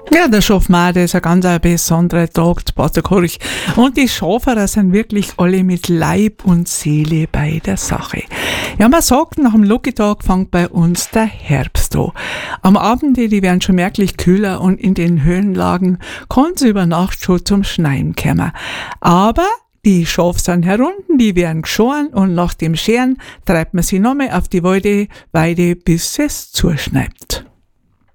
Ja, der Schafmade ist ein ganz ein besonderer Tag zu Bastelkirch. Und die Schaferer sind wirklich alle mit Leib und Seele bei der Sache. Ja, man sagt, nach dem Lucky-Tag fängt bei uns der Herbst an. Am Abend, die werden schon merklich kühler und in den Höhenlagen kann es über Nacht schon zum Schneien kommen. Aber die Schafe sind herunten, die werden geschoren und nach dem Scheren treibt man sie nochmal auf die Weide, bis es zuschneit.